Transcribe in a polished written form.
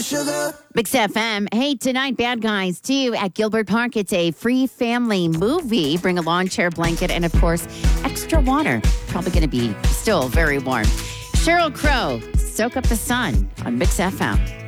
Mix FM. Hey, tonight, Bad Guys 2 at Gilbert Park. It's a free family movie. Bring a lawn chair, blanket, and, of course, extra water. Probably going to be still very warm. Sheryl Crow, Soak Up the Sun on Mix FM.